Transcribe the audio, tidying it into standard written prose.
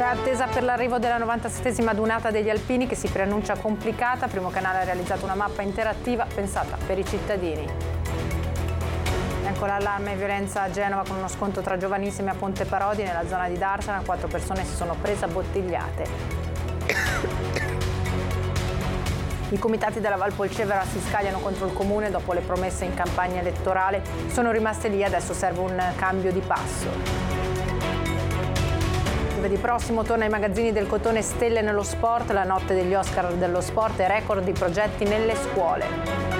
C'è attesa per l'arrivo della 97esima dunata degli alpini che si preannuncia complicata. Primo Canale ha realizzato una mappa interattiva pensata per i cittadini. E ancora allarme e violenza a Genova con uno scontro tra giovanissimi a Ponte Parodi nella zona di Darsena. 4 persone si sono prese a bottigliate. I comitati della Valpolcevera si scagliano contro il comune dopo le promesse in campagna elettorale. Sono rimaste lì, adesso serve un cambio di passo. Giovedì prossimo torna ai magazzini del cotone Stelle nello sport, la notte degli Oscar dello sport e record di progetti nelle scuole.